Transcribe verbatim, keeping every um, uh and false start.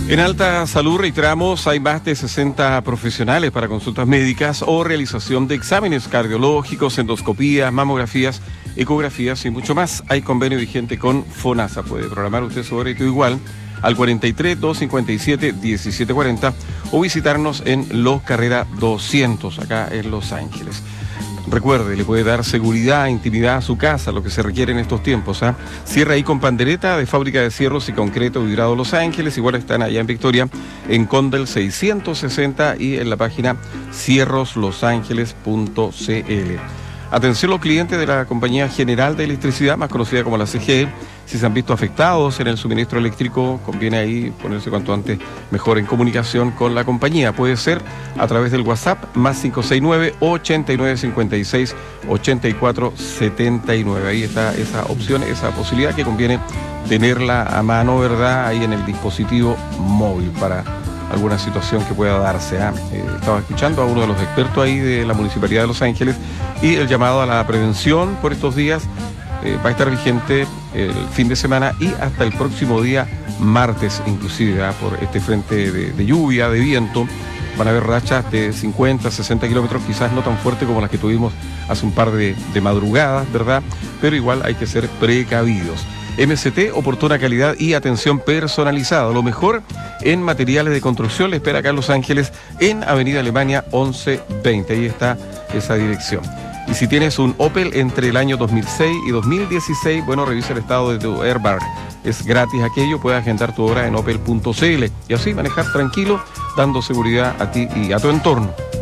En Alta Salud, reiteramos, hay más de sesenta profesionales para consultas médicas o realización de exámenes cardiológicos, endoscopías, mamografías, ecografías y mucho más. Hay convenio vigente con FONASA. Puede programar usted su horario igual al cuarenta y tres, doscientos cincuenta y siete, diecisiete cuarenta o visitarnos en Los Carrera doscientos, acá en Los Ángeles. Recuerde, le puede dar seguridad, intimidad a su casa, lo que se requiere en estos tiempos. ¿eh? Cierra ahí con Pandereta, de Fábrica de Cierros y Concreto Vibrado Los Ángeles. Igual están allá en Victoria, en Condel seiscientos sesenta y en la página cierros los ángeles punto c l. Atención los clientes de la Compañía General de Electricidad, más conocida como la C G E. Si se han visto afectados en el suministro eléctrico, conviene ahí ponerse cuanto antes mejor en comunicación con la compañía. Puede ser a través del WhatsApp más cinco seis nueve, ochenta y nueve cincuenta y seis, ochenta y cuatro setenta y nueve. Ahí está esa opción, esa posibilidad que conviene tenerla a mano, ¿verdad? Ahí en el dispositivo móvil para alguna situación que pueda darse. ¿eh? Eh, estaba escuchando a uno de los expertos ahí de la Municipalidad de Los Ángeles y el llamado a la prevención por estos días eh, va a estar vigente el fin de semana y hasta el próximo día martes inclusive, ¿eh? por este frente de, de lluvia, de viento. Van a haber rachas de cincuenta, sesenta kilómetros, quizás no tan fuertes como las que tuvimos hace un par de, de madrugadas, ¿verdad? Pero igual hay que ser precavidos. M S T, oportuna calidad y atención personalizada. Lo mejor en materiales de construcción le espera acá en Los Ángeles, en Avenida Alemania once veinte. Ahí está esa dirección. Y si tienes un Opel entre el año dos mil seis y dos mil dieciséis, bueno, revisa el estado de tu airbag. Es gratis aquello, puedes agendar tu hora en opel punto c l y así manejar tranquilo, dando seguridad a ti y a tu entorno.